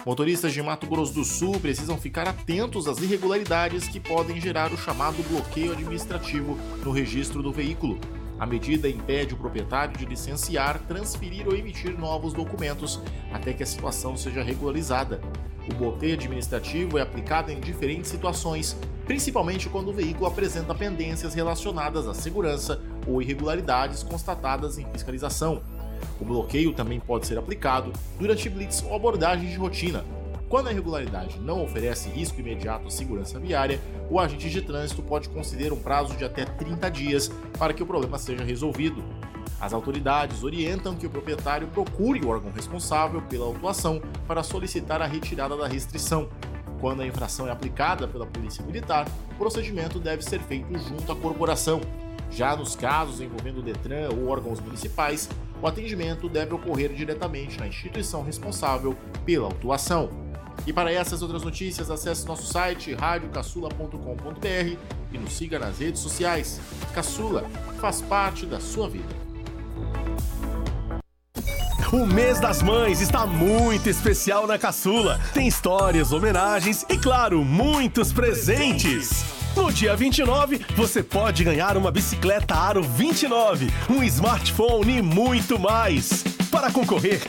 Motoristas de Mato Grosso do Sul precisam ficar atentos às irregularidades que podem gerar o chamado bloqueio administrativo no registro do veículo. A medida impede o proprietário de licenciar, transferir ou emitir novos documentos até que a situação seja regularizada. O bloqueio administrativo é aplicado em diferentes situações, principalmente quando o veículo apresenta pendências relacionadas à segurança ou irregularidades constatadas em fiscalização. O bloqueio também pode ser aplicado durante blitz ou abordagens de rotina. Quando a irregularidade não oferece risco imediato à segurança viária, o agente de trânsito pode conceder um prazo de até 30 dias para que o problema seja resolvido. As autoridades orientam que o proprietário procure o órgão responsável pela autuação para solicitar a retirada da restrição. Quando a infração é aplicada pela Polícia Militar, o procedimento deve ser feito junto à corporação. Já nos casos envolvendo o Detran ou órgãos municipais, o atendimento deve ocorrer diretamente na instituição responsável pela autuação. E para essas outras notícias, acesse nosso site radiocaçula.com.br e nos siga nas redes sociais. Caçula faz parte da sua vida. O mês das mães está muito especial na Caçula. Tem histórias, homenagens e, claro, muitos presentes. No dia 29, você pode ganhar uma bicicleta Aro 29, um smartphone e muito mais. Para concorrer,